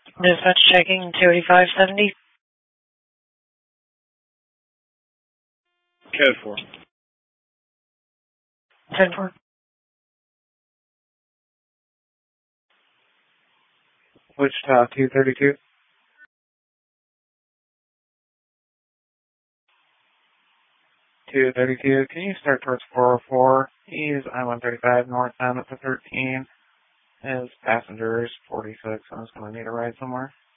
Dispatch checking 28570. Code 4. 10-4. Wichita 232. 232, can you start towards 404? He's I-135 northbound at the 13. His passenger is 46, so I'm just going to need a ride somewhere.